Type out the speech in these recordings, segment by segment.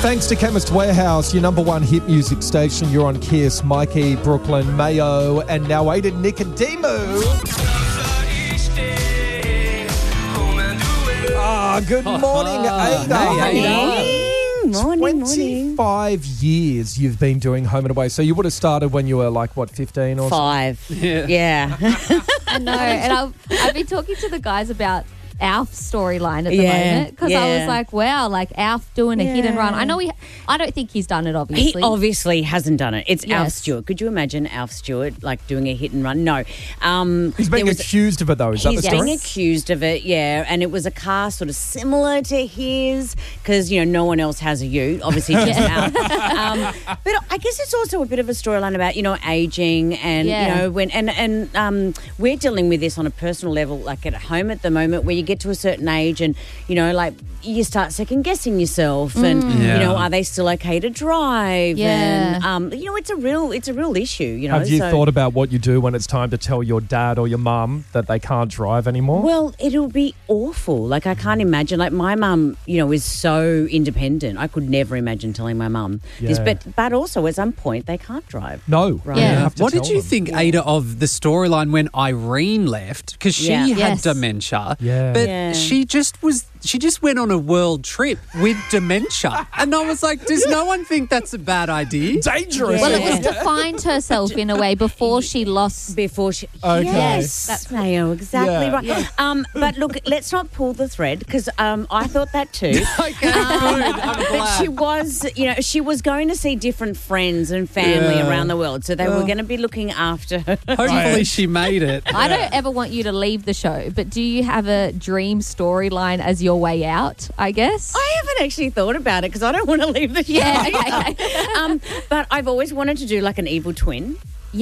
Thanks to Chemist Warehouse, your number one hit music station. You're on Kiss, Mikey, Brooklyn, Mayo, and now Aiden Nicodemo. Good morning, Ada. Hey. Morning. 25 years you've been doing Home and Away. So you would have started when you were 15 or 5. Yeah. I know. And I've been talking to the guys about Alf's storyline at the moment because I was like, wow, Alf doing a hit and run. I don't think he's done it, obviously. He obviously hasn't done it. It's Alf Yes. Stewart. Could you imagine Alf Stewart doing a hit and run? No. He's being accused of it though, is that the He's story? being accused of it, yeah. And it was a car sort of similar to his because, no one else has a ute, obviously just Alf. But I guess it's also a bit of a storyline about, aging and, when we're dealing with this on a personal level, at home at the moment where you get to a certain age and, you start second guessing yourself and, are they still okay to drive? Yeah. And, it's a real issue, Have you thought about what you do when it's time to tell your dad or your mum that they can't drive anymore? Well, it'll be awful. I can't imagine. My mum, is so independent. I could never imagine telling my mum this. But also at some point they can't drive. No. Right. You Yeah. have to What tell did you them. think, Ada, of the storyline when Irene left? Because she had Yes. dementia, Yeah. but Yeah. she just went on a world trip with dementia. And I was like, does no one think that's a bad idea? Dangerous. Well, it Yeah. was to find herself in a way before she lost. Before she... Okay. Yes, That's Mayo, exactly Yeah. right. Yeah. But look, let's not pull the thread because I thought that too. Okay, good. I'm But glad. she was going to see different friends and family Yeah. around the world. So they were going to be looking after her. Hopefully she made it. I don't ever want you to leave the show, but do you have a dream storyline as your way out, I guess? I haven't actually thought about it because I don't want to leave the show. Yeah, okay. But I've always wanted to do an evil twin.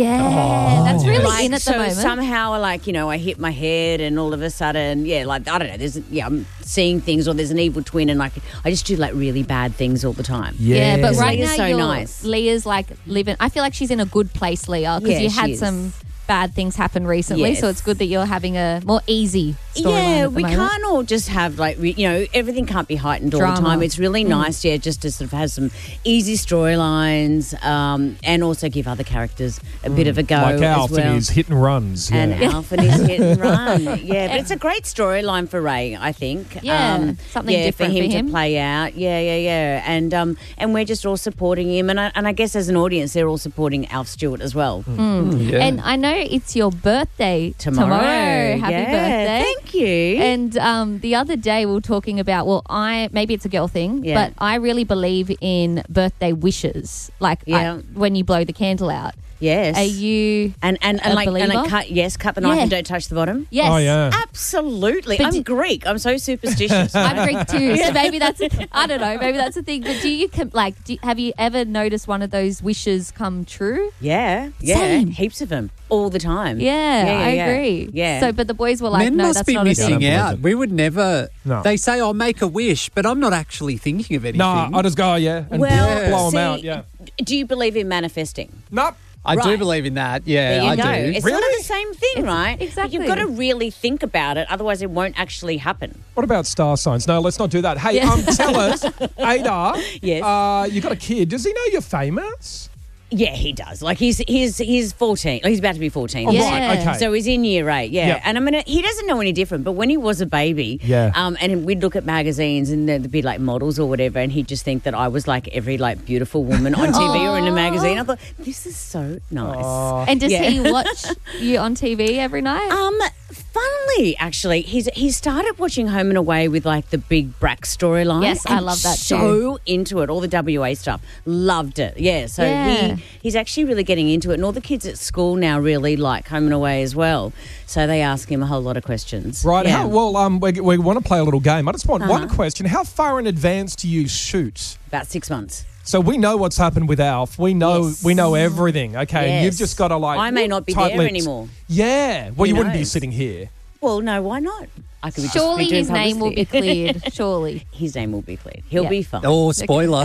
Yeah, that's really in at the moment. Somehow, I hit my head and all of a sudden, I don't know, I'm seeing things or there's an evil twin and I just do really bad things all the time. Yeah, but right Leah's now so nice. Leah's living. I feel like she's in a good place, Leah, because Yeah, you had she is. some bad things happen recently. Yes. So it's good that you're having a more easy storyline. Yeah, at the we moment. can't all just have everything can't be heightened all the Drama. time. It's really nice, just to sort of have some easy storylines and also give other characters a bit of a go Like as Alf well. and his hit and runs. And yeah. Alf and his hit and run. Yeah, but it's a great storyline for Ray, I think. Yeah, something different for him for him. to play out. Yeah. And we're just all supporting him. And I guess as an audience, they're all supporting Alf Stewart as well. Yeah. And I know it's your birthday Tomorrow. Happy Yeah, birthday. thank you. And the other day we were talking about, maybe it's a girl thing, Yeah. but I really believe in birthday wishes. When you blow the candle out. Yes. Are you and a believer? cut the knife Yeah. and don't touch the bottom. Yes. Oh, yeah. Absolutely. But I'm Greek. I'm so superstitious. I'm Greek too, so maybe that's I don't know. Maybe that's a thing. But do you have you ever noticed one of those wishes come true? Yeah. Same. Heaps of them all the time. Yeah, I agree. Yeah. So, but the boys were like, Men no, must that's be not a missing thing. out. We would never. No. They say, "I'll make a wish," but I'm not actually thinking of anything. No, I just go, and Well, blow them see, out, yeah. Do you believe in manifesting? Nope. I do Right. believe in that. Yeah, There you I go. do. It's sort of Really? the same thing, right? But exactly. you've got to really think about it, otherwise it won't actually happen. What about star signs? No, let's not do that. Hey, tell us, Ada, Yes. you got a kid. Does he know you're famous? Yeah, he does. He's 14. He's about to be 14. Oh, Yeah. right, okay. So he's in year 8, yeah. Yep. And he doesn't know any different, but when he was a baby, and we'd look at magazines and there'd be models or whatever, and he'd just think that I was every beautiful woman on TV or in a magazine. I thought, this is so nice. And does Yeah. he watch you on TV every night? Funnily, actually, he's started watching Home and Away with the big Brack storyline. Yes, I and love that so into it, all the WA stuff. Loved it. Yeah, so Yeah. he's actually really getting into it, and all the kids at school now really like Home and Away as well. So they ask him a whole lot of questions. Right. Yeah. We want to play a little game. I just want one question. How far in advance do you shoot? About 6 months. So we know what's happened with Alf. We know Yes. we know everything. Okay, and you've Yes. just got to I may not be tight there lips. anymore. Yeah. Well, Who you wouldn't be knows? sitting here. Well, no, why not? I could Surely just be doing his name will be publicity. cleared. Surely. His name will be cleared. He'll Yeah. be fine. Oh, spoiler.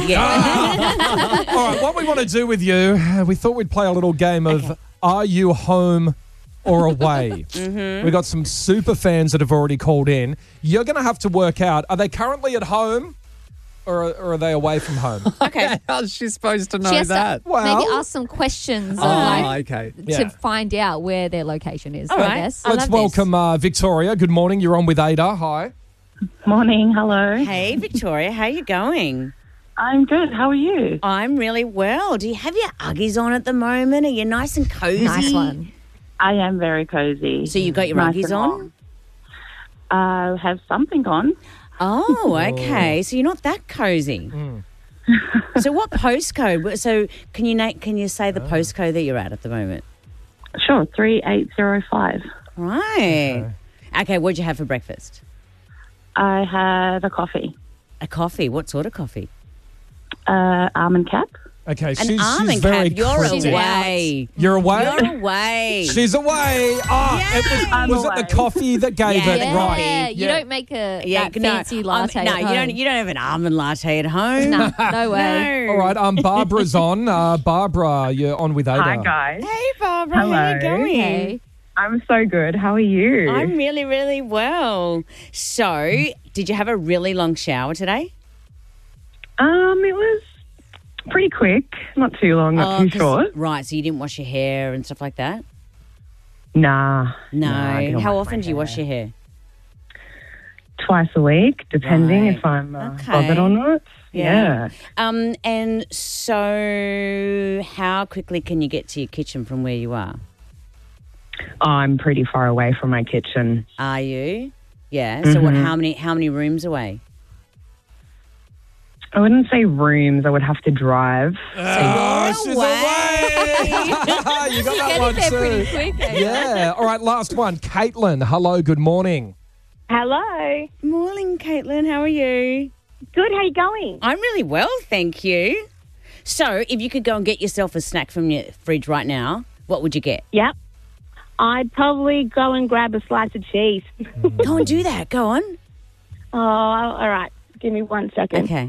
Yeah. All right. What we want to do with you, we thought we'd play a little game of Are You Home or Away? We've got some super fans that have already called in. You're going to have to work out, are they currently at home or are they away from home? Okay. How's she supposed to know She has that? to Well- maybe ask some questions Okay. Yeah. to find out where their location is, All I right. guess. I Let's love this. welcome Victoria. Good morning. You're on with Ada. Hi. Morning, hello. Hey, Victoria, how you going? I'm good. How are you? I'm really well. Do you have your Uggies on at the moment? Are you nice and cozy? Nice one. I am very cozy. So you've got your Nice Uggies and on? warm. I have something on. Oh, okay. So you're not that cozy. So what postcode? So can you say the postcode that you're at the moment? Sure, 3805. Right. Okay, what'd you have for breakfast? I had a coffee. A coffee. What sort of coffee? Almond cap. Okay, An she's almond very cap. You're cryptic. away. You're away? You're away. She's away. Oh, Yay! was it away. the coffee that gave it? Yeah, Right. you don't make that fancy latte No, at you home. don't. You don't have an almond latte at home. No, no way. No. All right, Barbara's on. Barbara, you're on with Ada. Hi, guys. Hey, Barbara. How you Hello. going? Okay. I'm so good. How are you? I'm really, really well. So, did you have a really long shower today? It was pretty quick. Not too long, not too 'cause- short. Right, so you didn't wash your hair and stuff like that? Nah. No. I didn't How wash often my do you wash hair. your hair? Twice a week, depending Right. if I'm Okay. bothered or not. Yeah. And so how quickly can you get to your kitchen from where you are? I'm pretty far away from my kitchen. Are you? Yeah. So what? How many rooms away? I wouldn't say rooms. I would have to drive. Oh, you're she's away. away. You got that Getting one there too. pretty quick. Eh? Yeah. All right, last one. Caitlin, hello, good morning. Hello. Morning, Caitlin. How are you? Good. How you going? I'm really well, thank you. So, if you could go and get yourself a snack from your fridge right now, what would you get? Yep. I'd probably go and grab a slice of cheese. Go and do that. Go on. Oh, all right. Give me 1 second. Okay.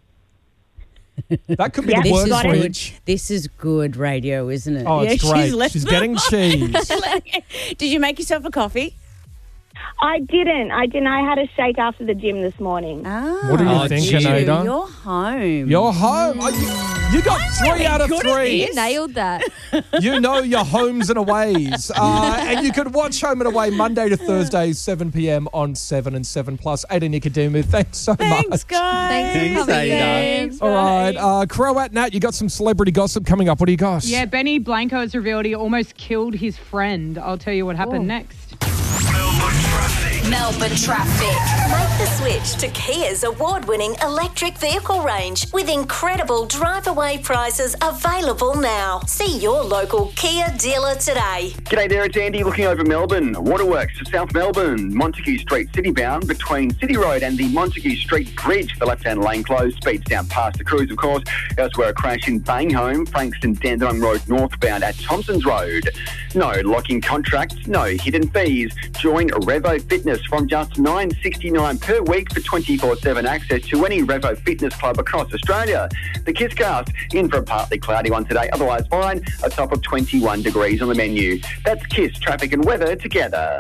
That could be Yeah, the This word is good. fridge. This is good radio, isn't it? Oh, it's great. left She's the getting line. cheese. Did you make yourself a coffee? I didn't. I had a shake after the gym this morning. Ah, What are you Oh, thinking, gee. Ada? You're home. You're home. Oh, you got 3 out of good at 3. this. You nailed that. You know your homes and aways. And you can watch Home and Away Monday to Thursday, 7 p.m. on 7 and 7 Plus. Ada Nicodemus, thanks so Thanks, much. guys. Thanks for coming Ada. in. All right, Croat Nat, you got some celebrity gossip coming up. What do you got? Yeah, Benny Blanco has revealed he almost killed his friend. I'll tell you what happened next. Melbourne traffic. Make the switch to Kia's award-winning electric vehicle range with incredible drive-away prices available now. See your local Kia dealer today. G'day there, it's Andy looking over Melbourne. Waterworks, South Melbourne, Montague Street citybound between City Road and the Montague Street Bridge. The left-hand lane closed, speeds down past the cruise, of course. Elsewhere, a crash in Bainghome, Frankston Dandenong Road northbound at Thompson's Road. No locking contracts, no hidden fees. Join Revo Fitness from just $9.69 per week for 24/7 access to any Revo Fitness club across Australia. The Kisscast in for a partly cloudy one today, otherwise fine, a top of 21 degrees on the menu. That's Kiss, traffic and weather together.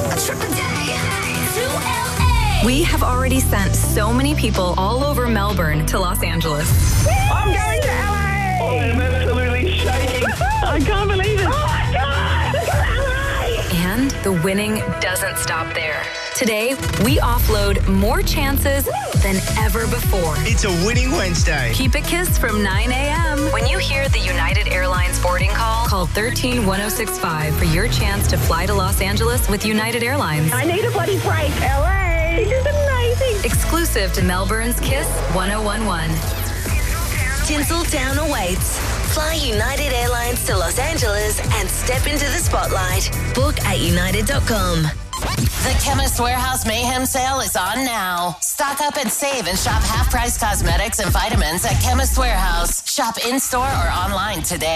We have already sent so many people all over Melbourne to Los Angeles. I'm going to LA. Oh, I'm absolutely shaking. I can't believe it. Oh, my God. LA. And the winning doesn't stop there. Today, we offload more chances than ever before. It's a winning Wednesday. Keep it Kiss from 9 a.m. When you hear the United Airlines boarding call 13-1065 for your chance to fly to Los Angeles with United Airlines. I need a bloody break. LA. This is amazing. Exclusive to Melbourne's Kiss 1011. Tinseltown awaits. Fly United Airlines to Los Angeles and step into the spotlight. Book at united.com. The Chemist Warehouse Mayhem Sale is on now. Stock up and save and shop half-price cosmetics and vitamins at Chemist Warehouse. Shop in-store or online today.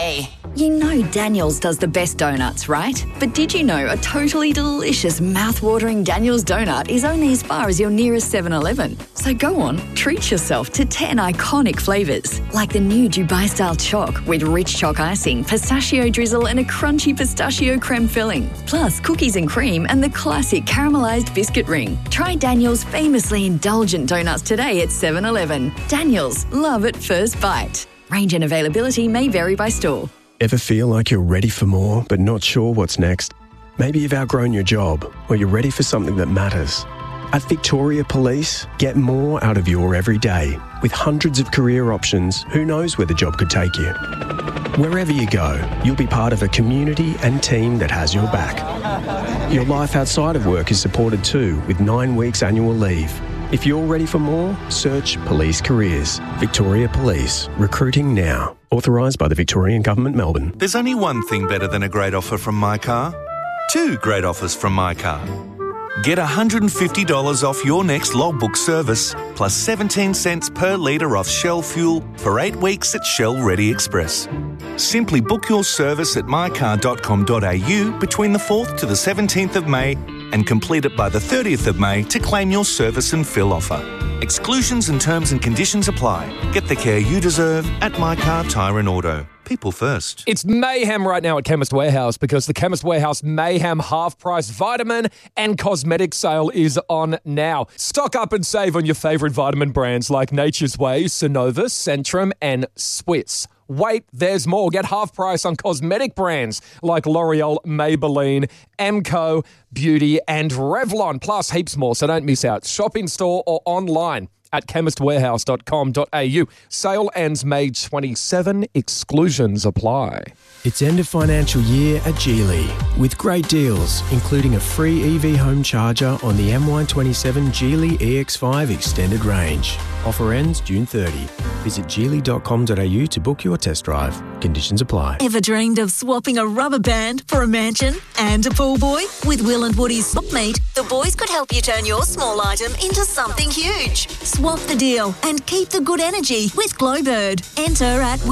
You know Daniel's does the best donuts, right? But did you know a totally delicious, mouth-watering Daniel's donut is only as far as your nearest 7-Eleven? So go on, treat yourself to 10 iconic flavours, like the new Dubai-style choc with rich choc icing, pistachio drizzle and a crunchy pistachio creme filling, plus cookies and cream and the classic caramelised biscuit ring. Try Daniel's famously indulgent donuts today at 7-Eleven. Daniel's, love at first bite. Range and availability may vary by store. Ever feel like you're ready for more but not sure what's next? Maybe you've outgrown your job or you're ready for something that matters. At Victoria Police, get more out of your everyday. With hundreds of career options, who knows where the job could take you? Wherever you go, you'll be part of a community and team that has your back. Your life outside of work is supported too, with 9 weeks annual leave. If you're ready for more, search Police Careers. Victoria Police. Recruiting now. Authorised by the Victorian Government, Melbourne. There's only one thing better than a great offer from My Car. 2 great offers from My Car. Get $150 off your next logbook service, plus 17 cents per litre off Shell fuel for 8 weeks at Shell Ready Express. Simply book your service at mycar.com.au between the 4th to the 17th of May and complete it by the 30th of May to claim your service and fill offer. Exclusions and terms and conditions apply. Get the care you deserve at My Car Tyre and Auto. People first. It's mayhem right now at Chemist Warehouse because the Chemist Warehouse Mayhem half-price vitamin and cosmetic sale is on now. Stock up and save on your favourite vitamin brands like Nature's Way, Synovus, Centrum and Swiss. Wait, there's more. Get half price on cosmetic brands like L'Oreal, Maybelline, Emco, Beauty and Revlon, plus heaps more, so don't miss out. Shop in store or online at chemistwarehouse.com.au. Sale ends May 27. Exclusions apply. It's end of financial year at Geely with great deals, including a free EV home charger on the MY27 Geely EX5 Extended Range. Offer ends June 30. Visit geely.com.au to book your test drive. Conditions apply. Ever dreamed of swapping a rubber band for a mansion and a pool boy? With Will and Woody's Swap Meet, the boys could help you turn your small item into something huge. Swap the deal and keep the good energy with Glowbird. Enter at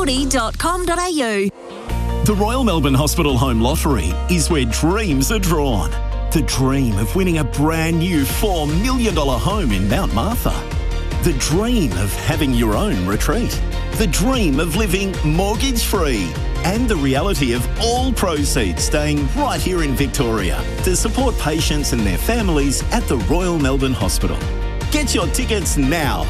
willandwoody.com.au. The Royal Melbourne Hospital Home Lottery is where dreams are drawn. The dream of winning a brand new $4 million home in Mount Martha. The dream of having your own retreat. The dream of living mortgage-free. And the reality of all proceeds staying right here in Victoria to support patients and their families at the Royal Melbourne Hospital. Get your tickets now.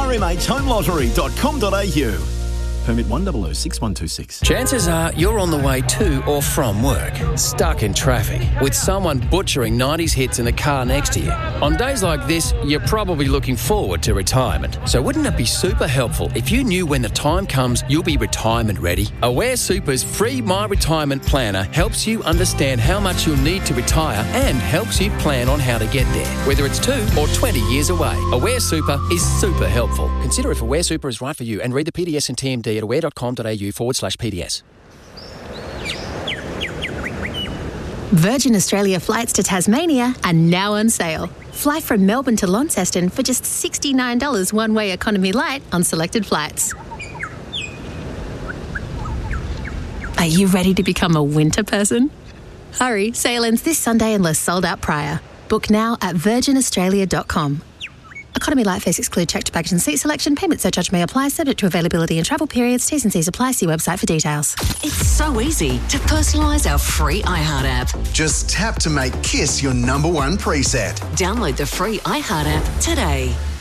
rmhhomelottery.com.au. Permit 1006126. Chances are you're on the way to or from work, stuck in traffic, with someone butchering 90s hits in the car next to you. On days like this, you're probably looking forward to retirement. So wouldn't it be super helpful if you knew when the time comes you'll be retirement ready? Aware Super's free My Retirement Planner helps you understand how much you'll need to retire and helps you plan on how to get there, whether it's 2 or 20 years away. Aware Super is super helpful. Consider if Aware Super is right for you and read the PDS and TMD at aware.com.au/PDS. Virgin Australia flights to Tasmania are now on sale. Fly from Melbourne to Launceston for just $69 one-way economy light on selected flights. Are you ready to become a winter person? Hurry, sale ends this Sunday unless sold out prior. Book now at virginaustralia.com. Economy light fares exclude checked baggage and seat selection. Payment surcharge may apply, subject to availability and travel periods. T's and C's apply. See website for details. It's so easy to personalise our free iHeart app. Just tap to make Kiss your #1 preset. Download the free iHeart app today.